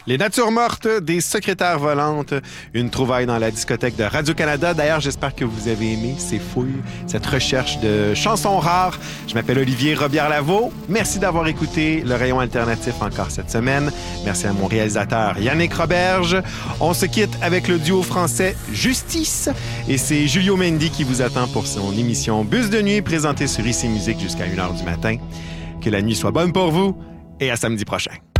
Les natures mortes des secrétaires volantes, une trouvaille dans la discothèque de Radio-Canada. D'ailleurs, j'espère que vous avez aimé ces fouilles, cette recherche de chansons rares. Je m'appelle Olivier Robillard-Lavaux. Merci d'avoir écouté le Rayon Alternatif encore cette semaine. Merci à mon réalisateur Yannick Roberge. On se quitte avec le duo français Justice et c'est Julio Mendy qui vous attend pour son émission Bus de nuit présentée sur ICI Musique jusqu'à 1h du matin. Que la nuit soit bonne pour vous et à samedi prochain.